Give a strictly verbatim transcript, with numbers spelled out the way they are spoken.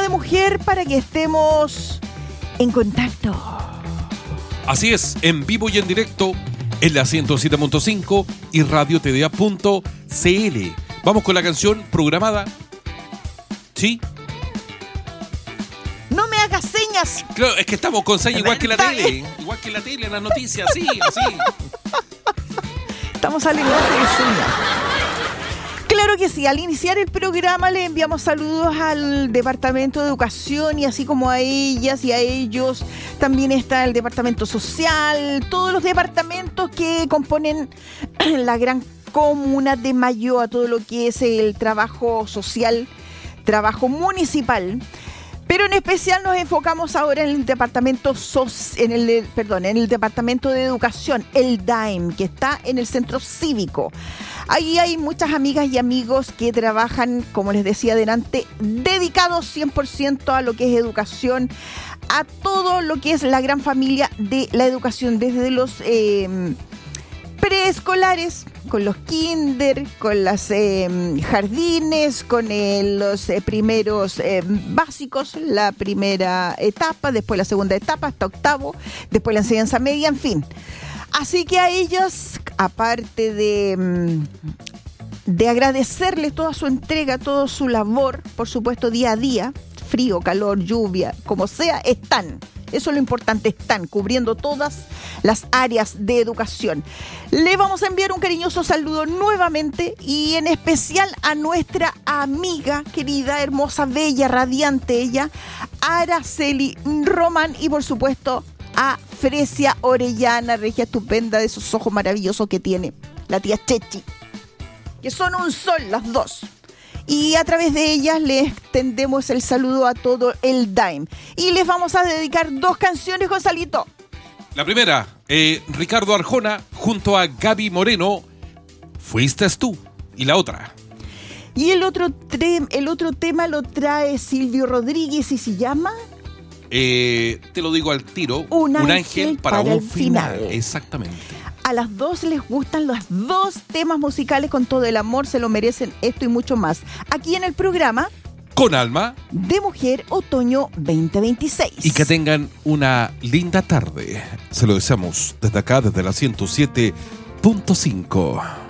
mujer para que estemos en contacto. Así es, en vivo y en directo en la ciento siete punto cinco y radio t d a punto c l. Vamos con la canción programada. ¿Sí? No me hagas señas. Claro, es que estamos con señas igual que la tele. Igual que la tele, en las noticias, sí, así. Estamos al lenguaje de señas. Claro que sí, al iniciar el programa le enviamos saludos al Departamento de Educación y así como a ellas y a ellos también está el Departamento Social, todos los departamentos que componen la gran comuna de Mayoa, todo lo que es el trabajo social, trabajo municipal. Pero en especial nos enfocamos ahora en el departamento so- en el perdón, en el departamento de educación, el D A I M, que está en el centro cívico. Ahí hay muchas amigas y amigos que trabajan, como les decía adelante, dedicados cien por ciento a lo que es educación, a todo lo que es la gran familia de la educación, desde los eh, preescolares, con los kinder, con los eh, jardines, con eh, los eh, primeros eh, básicos, la primera etapa, después la segunda etapa, hasta octavo, después la enseñanza media, en fin. Así que a ellas, aparte de, de agradecerles toda su entrega, toda su labor, por supuesto día a día, frío, calor, lluvia, como sea, están. Eso es lo importante, están cubriendo todas las áreas de educación. Le vamos a enviar un cariñoso saludo nuevamente y en especial a nuestra amiga, querida, hermosa, bella, radiante ella, Araceli Román y por supuesto a Fresia Orellana, regia estupenda de esos ojos maravillosos que tiene la tía Chechi, que son un sol las dos. Y a través de ellas les extendemos el saludo a todo el D A I M. Y les vamos a dedicar dos canciones, Gonzalito. La primera, eh, Ricardo Arjona junto a Gaby Moreno, Fuiste tú. Y la otra. Y el otro, tre- el otro tema lo trae Silvio Rodríguez y se llama... Eh, te lo digo al tiro. Un, un ángel, ángel para, para un el final. final. Exactamente. A las dos les gustan los dos temas musicales con todo el amor, se lo merecen esto y mucho más. Aquí en el programa Con Alma de Mujer Otoño veinte veintiséis. y que tengan una linda tarde. Se lo deseamos desde acá, desde la ciento siete punto cinco.